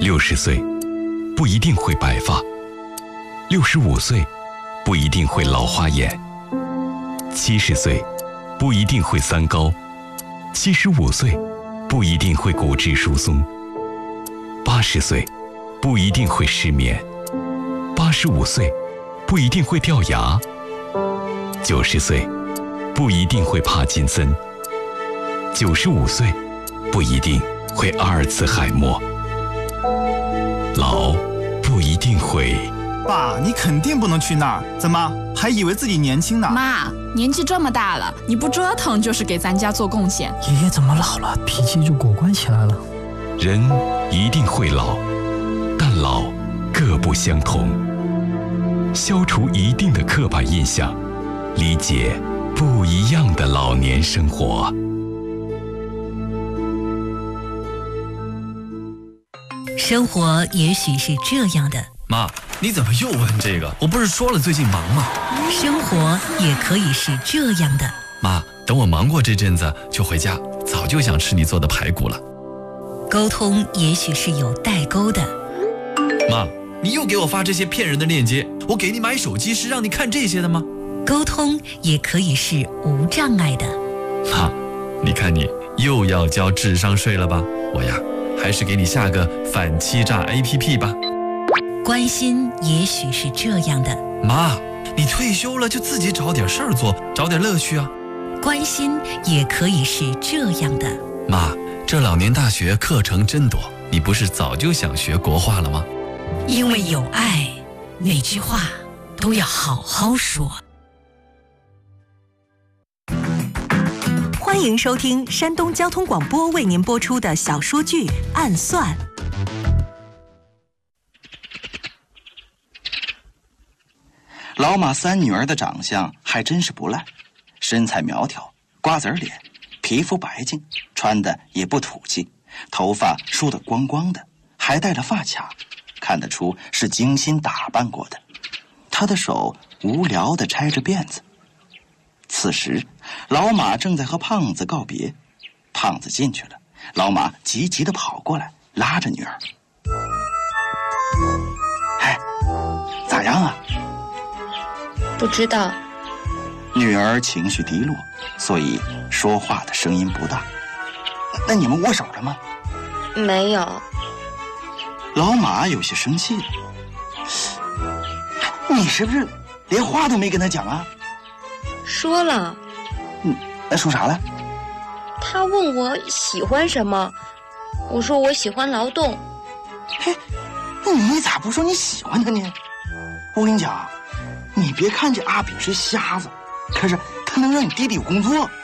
60岁不一定会白发，65岁不一定会老花眼，70岁不一定会三高，75岁不一定会骨质疏松，80岁不一定会失眠，85岁不一定会掉牙，90岁不一定会帕金森，95岁不一定会阿尔茨海默。老不一定会。 爸，你肯定不能去那儿，怎么还以为自己年轻呢？ 妈，年纪这么大了，你不折腾就是给咱家做贡献。 爷爷怎么老了，脾气就果断起来了？ 人一定会老，但老各不相同。消除一定的刻板印象，理解不一样的老年生活。 生活也许是这样的。 妈，你怎么又问这个？我不是说了最近忙吗？ 生活也可以是这样的。 妈，等我忙过这阵子就回家，早就想吃你做的排骨了。 沟通也许是有代沟的。 妈，你又给我发这些骗人的链接，我给你买手机是让你看这些的吗？ 沟通也可以是无障碍的。 妈，你看你又要交智商税了吧？我呀，还是给你下个反欺诈 APP 吧。 关心也许是这样的。 妈，你退休了就自己找点事儿做，找点乐趣啊。 关心也可以是这样的。 妈，这老年大学课程真多，你不是早就想学国画了吗？ 因为有爱，每句话都要好好说。 欢迎收听山东交通广播为您播出的小说剧《暗算》。 老马三女儿的长相还真是不赖，身材苗条，瓜子脸，皮肤白净，穿的也不土气，头发梳得光光的，还戴着发卡，看得出是精心打扮过的。她的手无聊地拆着辫子。此时老马正在和胖子告别，胖子进去了，老马急急地跑过来拉着女儿：“哎，咋样啊？” 不知道。 女儿情绪低落，所以说话的声音不大。那你们握手了吗？ 没有。 老马有些生气了。你是不是连话都没跟他讲啊？ 说了。 那说啥了？ 他问我喜欢什么，我说我喜欢劳动。 嘿，那你咋不说你喜欢他呢？我跟你讲，你别看这阿炳是瞎子，可是他能让你弟弟有工作。